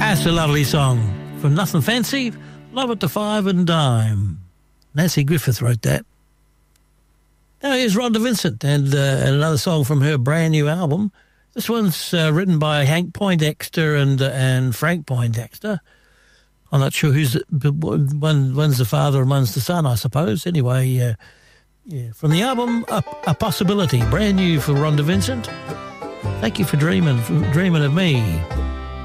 That's a lovely song from Nothing Fancy, Love at the Five and Dime. Nancy Griffith wrote that. Now here's Rhonda Vincent and another song from her brand new album. This one's written by Hank Poindexter and Frank Poindexter. I'm not sure who's one's the father and one's the son, I suppose. Anyway, yeah, from the album A Possibility, brand new for Rhonda Vincent. Thank you for dreaming of me.